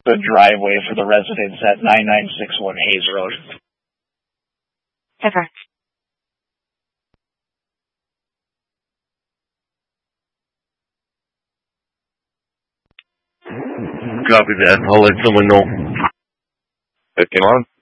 the driveway for the residents at 9961 Hayes Road. Ever. Copy that. I'll let someone know. 51.